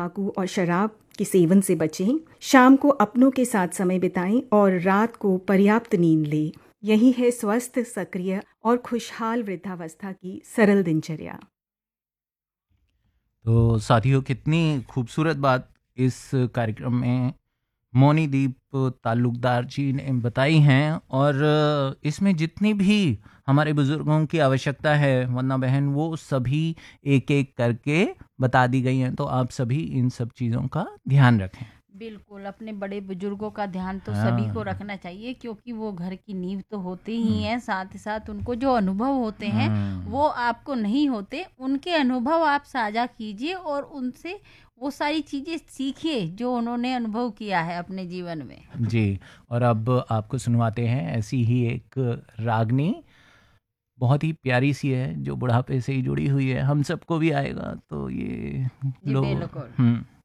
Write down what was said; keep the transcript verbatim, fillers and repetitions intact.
तंबाकू और शराब के सेवन से बचें, शाम को अपनों के साथ समय बिताएं और रात को पर्याप्त नींद लें। यही है स्वस्थ, सक्रिय और खुशहाल वृद्धावस्था की सरल दिनचर्या। तो साथियों, कितनी खूबसूरत बात इस कार्यक्रम में मोनीदीप तालुकदार जी ने बताई हैं, और इसमें जितनी भी हमारे बुजुर्गों की आवश्यकता है वंदना बहन, वो सभी एक एक करके बता दी गई हैं। तो आप सभी इन सब चीज़ों का ध्यान रखें। बिल्कुल, अपने बड़े बुजुर्गों का ध्यान तो हाँ। सभी को रखना चाहिए, क्योंकि वो घर की नींव तो होते ही हैं। साथ ही साथ उनको जो अनुभव होते हैं वो आपको नहीं होते। उनके अनुभव आप साझा कीजिए और उनसे वो सारी चीज़ें सीखिए जो उन्होंने अनुभव किया है अपने जीवन में। जी, और अब आपको सुनवाते हैं ऐसी ही एक रागनी, बहुत ही प्यारी सी है, जो बुढ़ापे से ही जुड़ी हुई है। हम सबको भी आएगा, तो ये जी लो। बिल्कुल। हम्म